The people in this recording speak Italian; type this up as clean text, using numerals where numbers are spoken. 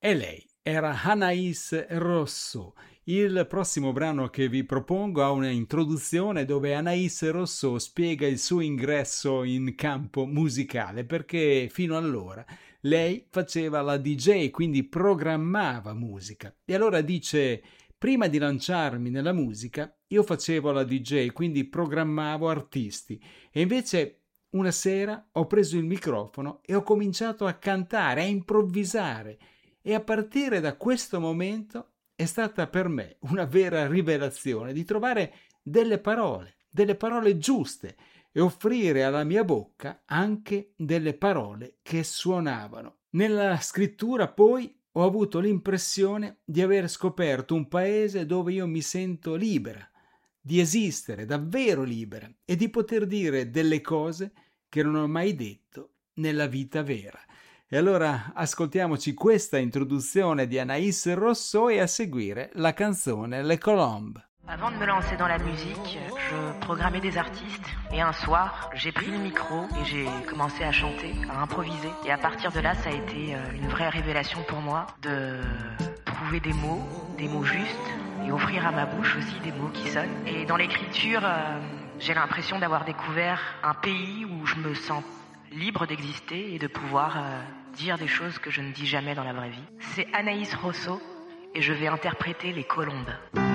E lei era Anaïs Rosso. Il prossimo brano che vi propongo ha una introduzione dove Anaïs Rosso spiega il suo ingresso in campo musicale, perché fino allora lei faceva la DJ, quindi programmava musica. E allora dice: prima di lanciarmi nella musica, io facevo la DJ, quindi programmavo artisti. E invece una sera ho preso il microfono e ho cominciato a cantare, a improvvisare. E a partire da questo momento è stata per me una vera rivelazione di trovare delle parole giuste e offrire alla mia bocca anche delle parole che suonavano. Nella scrittura poi ho avuto l'impressione di aver scoperto un paese dove io mi sento libera, di esistere davvero libera e di poter dire delle cose che non ho mai detto nella vita vera. E allora ascoltiamoci questa introduzione di Anaïs Rosso e a seguire la canzone Les Colombes. Avant de me lancer dans la musique, je programmais des artistes et un soir, j'ai pris le micro et j'ai commencé à chanter, à improviser. Et à partir de là, ça a été une vraie révélation pour moi de trouver des mots justes et offrir à ma bouche aussi des mots qui sonnent. Et dans l'écriture, j'ai l'impression d'avoir découvert un pays où je me sens libre d'exister et de pouvoir dire des choses que je ne dis jamais dans la vraie vie. C'est Anaïs Rosso et je vais interpréter Les Colombes.